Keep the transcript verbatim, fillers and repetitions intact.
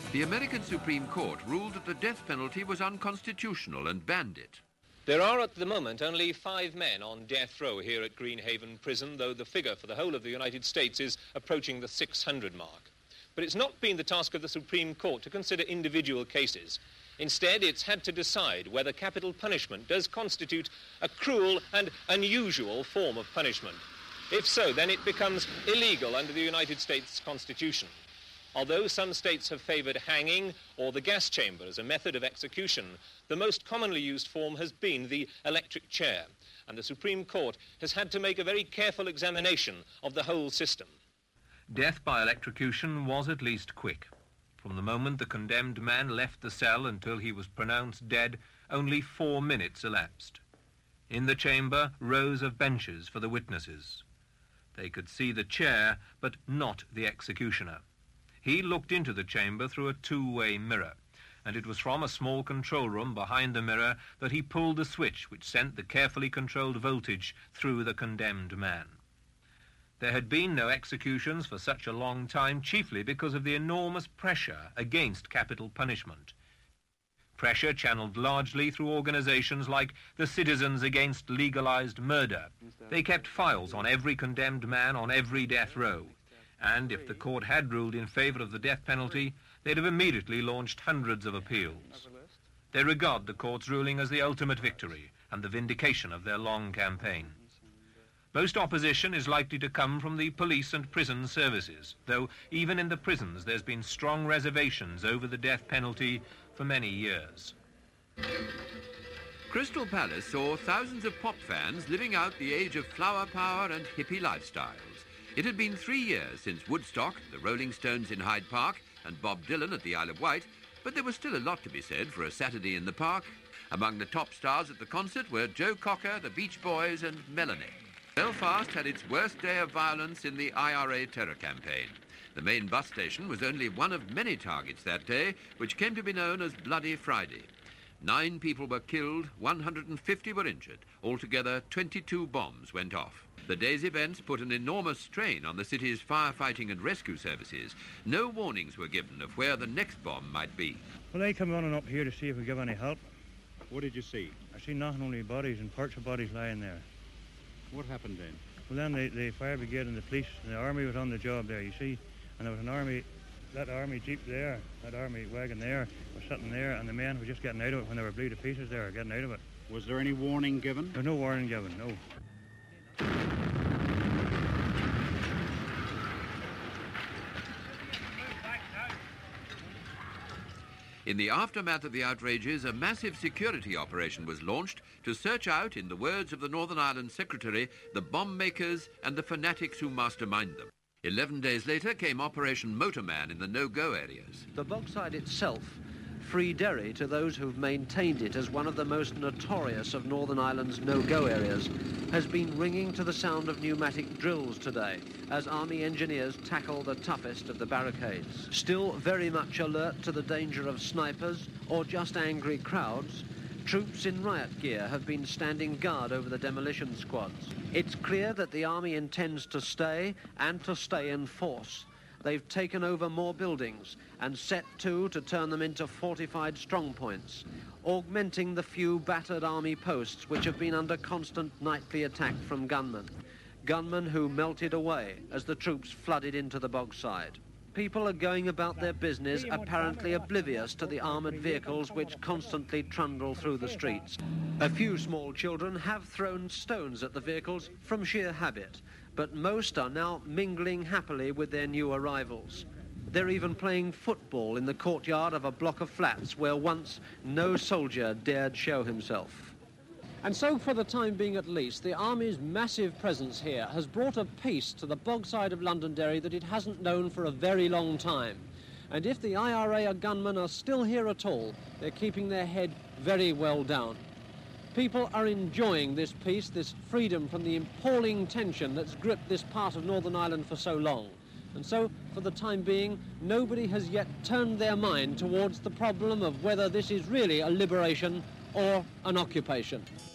The American Supreme Court ruled that the death penalty was unconstitutional and banned it. There are at the moment only five men on death row here at Greenhaven Prison, though the figure for the whole of the United States is approaching the six hundred mark. But it's not been the task of the Supreme Court to consider individual cases. Instead, it's had to decide whether capital punishment does constitute a cruel and unusual form of punishment. If so, then it becomes illegal under the United States Constitution. Although some states have favoured hanging or the gas chamber as a method of execution, the most commonly used form has been the electric chair, and the Supreme Court has had to make a very careful examination of the whole system. Death by electrocution was at least quick. From the moment the condemned man left the cell until he was pronounced dead, only four minutes elapsed. In the chamber, rows of benches for the witnesses. They could see the chair, but not the executioner. He looked into the chamber through a two-way mirror, and it was from a small control room behind the mirror that he pulled the switch which sent the carefully controlled voltage through the condemned man. There had been no executions for such a long time, chiefly because of the enormous pressure against capital punishment. Pressure channeled largely through organizations like the Citizens Against Legalized Murder. They kept files on every condemned man on every death row. And if the court had ruled in favor of the death penalty, they'd have immediately launched hundreds of appeals. They regard the court's ruling as the ultimate victory and the vindication of their long campaign. Most opposition is likely to come from the police and prison services, though even in the prisons there's been strong reservations over the death penalty for many years. Crystal Palace saw thousands of pop fans living out the age of flower power and hippie lifestyles. It had been three years since Woodstock, the Rolling Stones in Hyde Park, and Bob Dylan at the Isle of Wight, but there was still a lot to be said for a Saturday in the park. Among the top stars at the concert were Joe Cocker, the Beach Boys, and Melanie. Belfast had its worst day of violence in the I R A terror campaign. The main bus station was only one of many targets that day, which came to be known as Bloody Friday. Nine people were killed, one hundred fifty were injured. Altogether, twenty-two bombs went off. The day's events put an enormous strain on the city's firefighting and rescue services. No warnings were given of where the next bomb might be. Well, I come running up here to see if we give any help. What did you see? I seen nothing, only bodies and parts of bodies lying there. What happened then? Well, then the, the fire brigade and the police and the army was on the job there, you see. And there was an army, that army jeep there, that army wagon there, was sitting there, and the men were just getting out of it when they were blew to pieces there, getting out of it. Was there any warning given? There was no warning given, no. In the aftermath of the outrages, a massive security operation was launched to search out, in the words of the Northern Ireland Secretary, the bomb makers and the fanatics who mastermind them. Eleven days later came Operation Motorman in the no-go areas. The bogside itself, free Derry to those who've maintained it as one of the most notorious of Northern Ireland's no-go areas, has been ringing to the sound of pneumatic drills today as army engineers tackle the toughest of the barricades. Still very much alert to the danger of snipers or just angry crowds, troops in riot gear have been standing guard over the demolition squads. It's clear that the army intends to stay, and to stay in force. They've taken over more buildings and set to to turn them into fortified strongpoints, augmenting the few battered army posts which have been under constant nightly attack from gunmen. Gunmen who melted away as the troops flooded into the bogside. People are going about their business apparently oblivious to the armoured vehicles which constantly trundle through the streets. A few small children have thrown stones at the vehicles from sheer habit, but most are now mingling happily with their new arrivals. They're even playing football in the courtyard of a block of flats where once no soldier dared show himself. And so, for the time being at least, the Army's massive presence here has brought a peace to the bogside of Londonderry that it hasn't known for a very long time. And if the I R A gunmen are still here at all, they're keeping their head very well down. People are enjoying this peace, this freedom from the appalling tension that's gripped this part of Northern Ireland for so long. And so, for the time being, nobody has yet turned their mind towards the problem of whether this is really a liberation or an occupation.